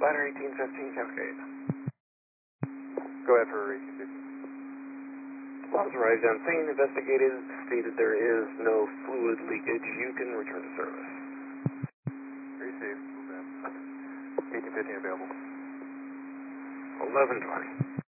Ladder 1815 Cascade. Go ahead for 1815. Authorized on scene, investigated, stated there is no fluid leakage. You can return to service. Received. 1815 available. 1120.